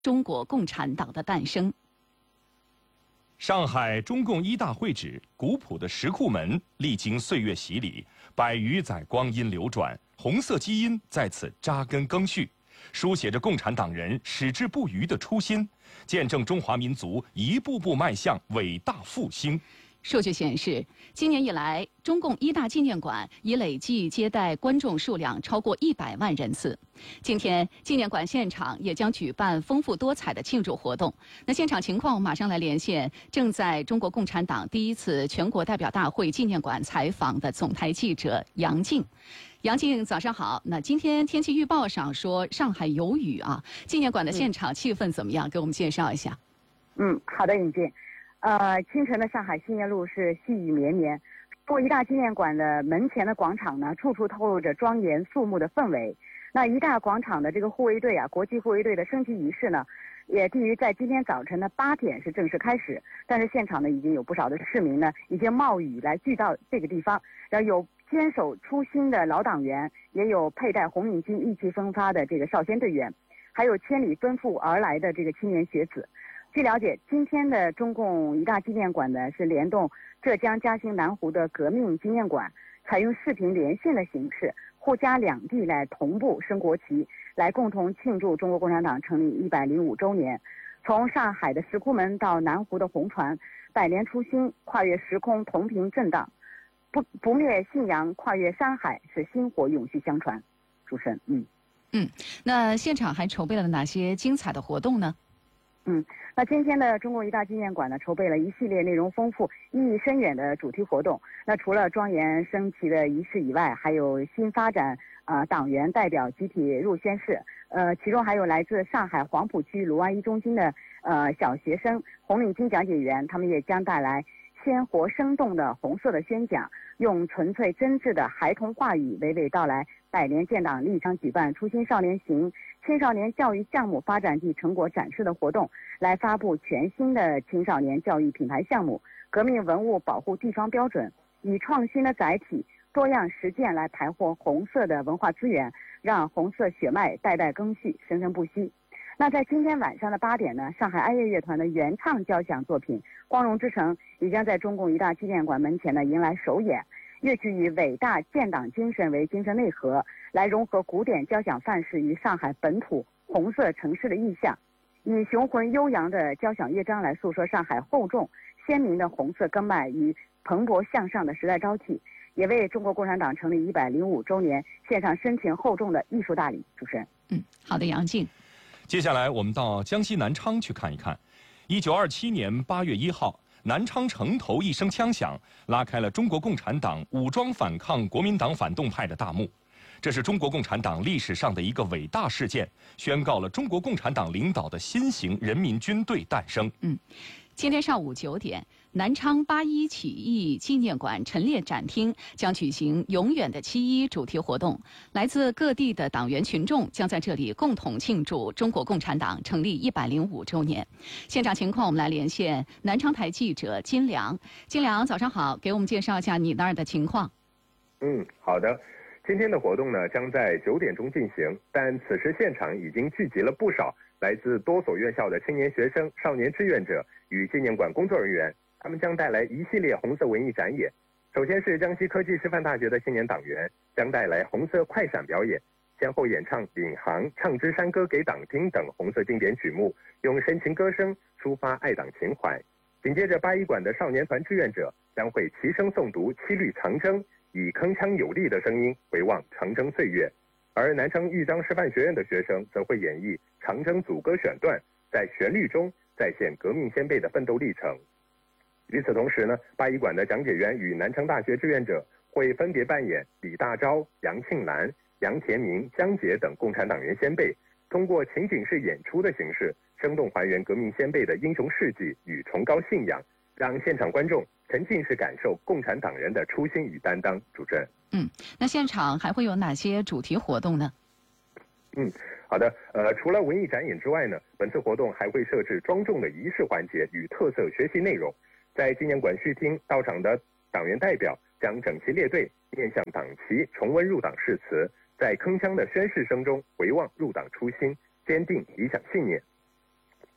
中国共产党的诞生。 上海中共一大会址古朴的石库门，历经岁月洗礼，百余载光阴流转，红色基因在此扎根更续，书写着共产党人矢志不渝的初心，见证中华民族一步步迈向伟大复兴。 数据显示，今年以来，中共一大纪念馆已累计接待观众数量超过100万人次。今天，纪念馆现场也将举办丰富多彩的庆祝活动。那现场情况，马上来连线正在中国共产党第一次全国代表大会纪念馆采访的总台记者杨静。杨静，早上好。那今天天气预报上说上海有雨啊，纪念馆的现场气氛怎么样？给我们介绍一下。 好的，尹静。清晨的上海新年路是细雨绵绵，中国一大纪念馆的门前的广场呢，处处透露着庄严肃穆的氛围。那一大广场的这个护卫队国际护卫队的升旗仪式呢，也定于在今天早晨的8点是正式开始。但是现场呢，已经有不少的市民呢，已经冒雨来聚到这个地方，然后有坚守初心的老党员，也有佩戴红领巾意气风发的这个少先队员，还有千里奔赴而来的这个青年学子。据了解，今天的中共一大纪念馆呢是联动浙江嘉兴南湖的革命纪念馆，采用视频连线的形式，沪嘉两地来同步升国旗，来共同庆祝中国共产党成立105周年。从上海的石库门到南湖的红船，百年初心，跨越时空，同频震荡，不灭信仰，跨越山海，使薪火永续相传。主持人， 那现场还筹备了哪些精彩的活动呢？ 那今天的中国一大纪念馆呢，筹备了一系列内容丰富、意义深远的主题活动。那除了庄严升旗的仪式以外，还有新发展党员代表集体入宣誓。其中还有来自上海黄浦区卢湾一中心的小学生、红领巾讲解员，他们也将带来鲜活生动的红色的宣讲，用纯粹真挚的孩童话语娓娓道来百年建党历程，举办初心少年行青少年教育项目发展及成果展示的活动，来发布全新的青少年教育品牌项目，革命文物保护地方标准，以创新的载体、多样实践来排获红色的文化资源，让红色血脉代代更续，生生不息。那在今天晚上的8点呢，上海爱乐乐团的原唱交响作品《光荣之城》也将在中共一大纪念馆门前呢迎来首演。乐曲以伟大建党精神为精神内核，来融合古典交响范式与上海本土红色城市的意象，以雄浑悠扬的交响乐章来诉说上海厚重鲜明的红色根脉与蓬勃向上的时代朝气，也为中国共产党成立105周年献上深情厚重的艺术大礼。主持人， 好的，杨静。 接下来我们到江西南昌去看一看。1927年8月1号，南昌城头一声枪响，拉开了中国共产党武装反抗国民党反动派的大幕。这是中国共产党历史上的一个伟大事件，宣告了中国共产党领导的新型人民军队诞生。 今天上午9点，南昌8·1起义纪念馆陈列展厅将举行永远的7·1主题活动，来自各地的党员群众将在这里共同庆祝中国共产党成立105周年。现场情况我们来连线南昌台记者金良。金良，早上好，给我们介绍一下你那儿的情况。 好的。今天的活动呢，将在9点钟进行，但此时现场已经聚集了不少来自多所院校的青年学生、少年志愿者与纪念馆工作人员，他们将带来一系列红色文艺展演。首先是江西科技师范大学的青年党员将带来红色快闪表演，先后演唱《领航》《唱支山歌给党听》等红色经典曲目，用深情歌声抒发爱党情怀。紧接着8·1馆的少年团志愿者将会齐声诵读七律长征，以铿锵有力的声音回望长征岁月，而南昌豫章师范学院的学生则会演绎长征组歌选段，在旋律中再现革命先辈的奋斗历程。与此同时呢，8·1馆的讲解员与南昌大学志愿者会分别扮演李大钊、杨庆兰、杨田明、江杰等共产党员先辈，通过情景式演出的形式，生动还原革命先辈的英雄事迹与崇高信仰，让现场观众沉浸式感受共产党人的初心与担当。主持人， 那现场还会有哪些主题活动呢？ 好的，除了文艺展演之外呢，本次活动还会设置庄重的仪式环节与特色学习内容。在纪念馆序厅到场的党员代表将整齐列队，面向党旗重温入党誓词，在铿锵的宣誓声中回望入党初心，坚定理想信念。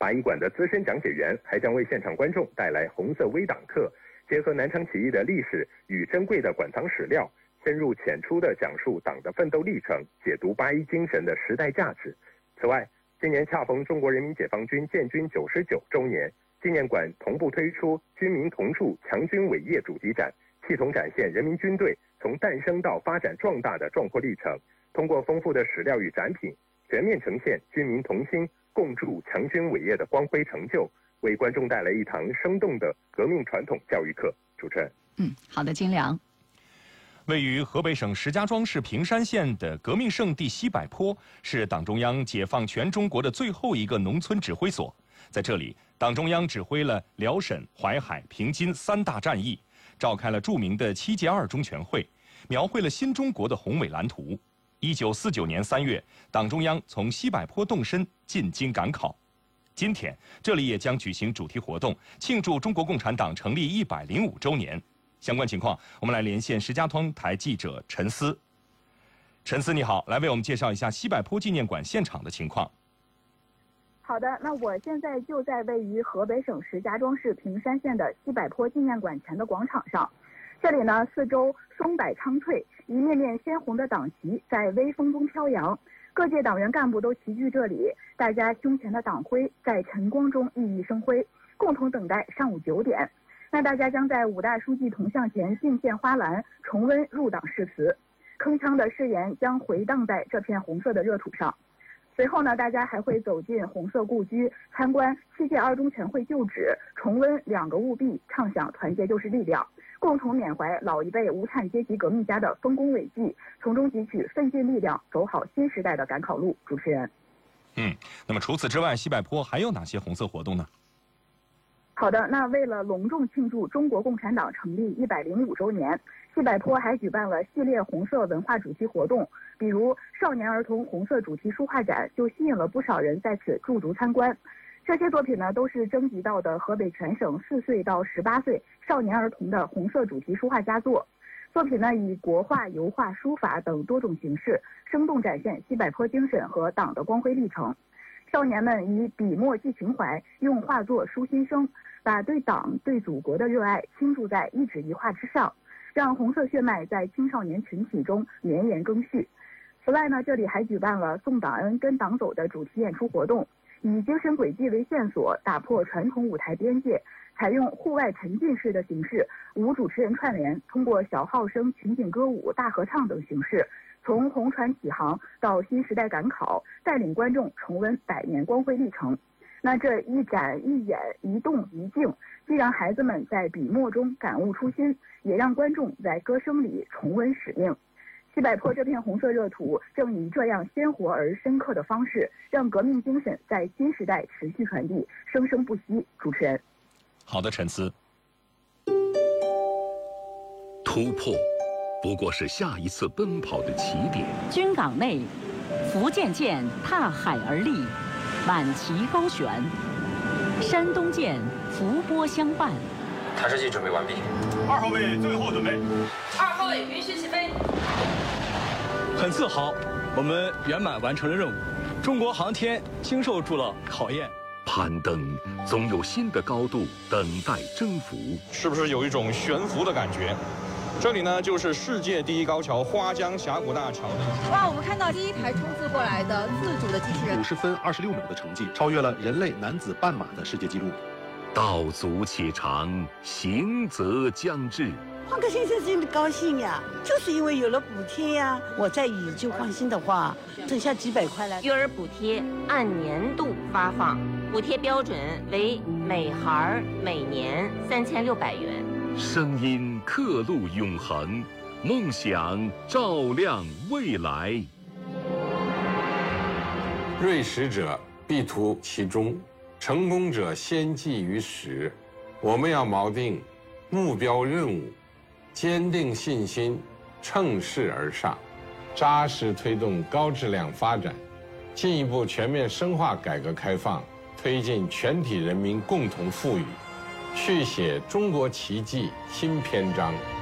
茶艺馆的资深讲解员还将为现场观众带来红色微党课，结合南昌起义的历史与珍贵的馆藏史料，深入浅出地讲述党的奋斗历程，解读八一精神的时代价值。此外，今年恰逢中国人民解放军建军99周年，纪念馆同步推出“军民同筑强军伟业”主题展，系统展现人民军队从诞生到发展壮大的壮阔历程，通过丰富的史料与展品，全面呈现军民同心共筑强军伟业的光辉成就，为观众带来一堂生动的革命传统教育课。主持人， 好的，金良。 位于河北省石家庄市平山县的革命圣地西柏坡，是党中央解放全中国的最后一个农村指挥所。在这里，党中央指挥了辽沈、淮海、平津3大战役，召开了著名的7届2中全会，描绘了新中国的宏伟蓝图。1949年3月，党中央从西柏坡动身进京赶考。今天，这里也将举行主题活动，庆祝中国共产党成立105周年。相关情况，我们来连线石家庄台记者陈思。陈思，你好，来为我们介绍一下西柏坡纪念馆现场的情况。 好的，那我现在就在位于河北省石家庄市平山县的西柏坡纪念馆前的广场上。这里呢，四周松柏苍翠，一面面鲜红的党旗在微风中飘扬，各界党员干部都齐聚这里，大家胸前的党徽在晨光中熠熠生辉，共同等待上午9点。那大家将在5大书记铜像前敬献花篮，重温入党誓词，铿锵的誓言将回荡在这片红色的热土上。随后呢，大家还会走进红色故居，参观7届2中全会旧址，重温2个务必，唱响团结就是力量，共同缅怀老一辈无产阶级革命家的丰功伟绩，从中汲取奋进力量，走好新时代的赶考路。主持人， 那么除此之外，西柏坡还有哪些红色活动呢？ 好的，那为了隆重庆祝中国共产党成立105周年，西柏坡还举办了系列红色文化主题活动，比如少年儿童红色主题书画展就吸引了不少人在此驻足参观。这些作品呢，都是征集到的河北全省4岁到18岁少年儿童的红色主题书画佳作。作品呢，以国画、油画、书法等多种形式，生动展现西柏坡精神和党的光辉历程。少年们以笔墨寄情怀，用画作抒心声，把对党对祖国的热爱倾注在一纸一画之上，让红色血脉在青少年群体中绵延更续。此外呢，这里还举办了送党恩跟党走的主题演出活动，以精神轨迹为线索，打破传统舞台边界，采用户外沉浸式的形式，无主持人串联，通过小号声、情景歌舞、大合唱等形式，从红船起航到新时代赶考，带领观众重温100年光辉历程。那这一展一演一动一静，既让孩子们在笔墨中感悟初心，也让观众在歌声里重温使命。西柏坡这片红色热土正以这样鲜活而深刻的方式，让革命精神在新时代持续传递，生生不息。主持人， 好的，陈思。 突破不过是下一次奔跑的起点。 军港内，福建舰踏海而立，挽旗高悬；山东舰伏波相伴。 弹射器准备完毕。 2号位最后准备。 2号位允许起飞。 很自豪，我们圆满完成了任务。中国航天经受住了考验。 攀登总有新的高度等待征服。 是不是有一种悬浮的感觉？这里呢，就是世界第一高桥花江峡谷大桥。 哇，我们看到第一台冲刺过来的自主的机器人 ，50分26秒的成绩，超越了人类男子半马的世界纪录。 道阻且长，行则将至。 换个先生真的高兴呀，就是因为有了补贴呀。我再以旧换新的话，剩下几百块了。 育儿补贴按年度发放，补贴标准为每孩每年3600元。 声音刻录永恒，梦想照亮未来。 锐识者必图其中，成功者先记于始。我们要锚定目标任务，坚定信心，乘势而上，扎实推动高质量发展，进一步全面深化改革开放，推进全体人民共同富裕，续写中国奇迹新篇章。